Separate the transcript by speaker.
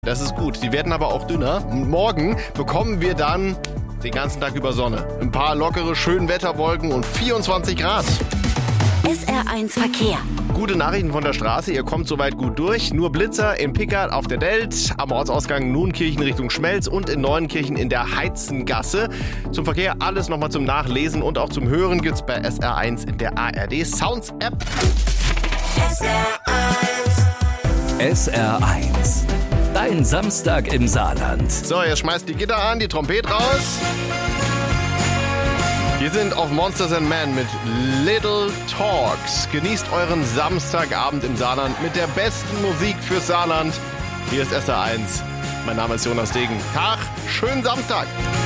Speaker 1: Das ist gut. Die werden aber auch dünner. Und morgen bekommen wir dann den ganzen Tag über Sonne. Ein paar lockere Schönwetterwolken und 24 Grad.
Speaker 2: SR1 Verkehr.
Speaker 1: Gute Nachrichten von der Straße, ihr kommt soweit gut durch. Nur Blitzer in Pickert auf der Delt, am Ortsausgang Nuenkirchen Richtung Schmelz und in Neuenkirchen in der Heizengasse. Zum Verkehr alles nochmal zum Nachlesen und auch zum Hören gibt's bei SR1 in der ARD Sounds App.
Speaker 3: SR1. Dein Samstag im Saarland.
Speaker 1: So, jetzt schmeißt die Gitter an, die Trompete raus. Wir sind auf Monsters and Men mit Little Talks. Genießt euren Samstagabend im Saarland mit der besten Musik fürs Saarland. Hier ist SR1. Mein Name ist Jonas Degen. Tag, schönen Samstag.